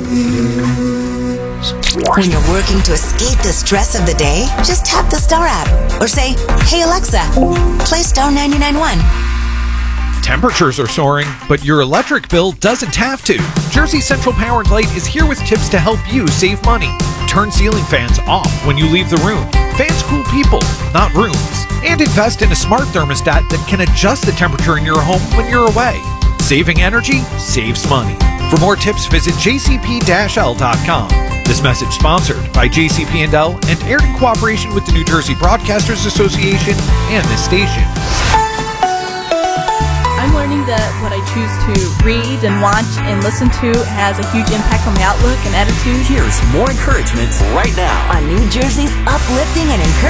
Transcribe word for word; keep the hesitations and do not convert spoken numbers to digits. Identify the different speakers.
Speaker 1: When you're working to escape the stress of the day, just tap the Star app or say, "Hey Alexa, play Star ninety-nine point one."
Speaker 2: Temperatures are soaring, but your electric bill doesn't have to. Jersey Central Power and Light is here with tips to help you save money. Turn ceiling fans off when you leave the room. Fans cool people, not rooms. And invest in a smart thermostat that can adjust the temperature in your home when you're away. Saving energy saves money. For more tips, visit j c p dash l dot com. This message sponsored by J C P and L and aired in cooperation with the New Jersey Broadcasters Association and this station.
Speaker 3: I'm learning that what I choose to read and watch and listen to has a huge impact on my outlook and attitude.
Speaker 4: Here's more encouragement right now
Speaker 1: On New Jersey's uplifting and encouraging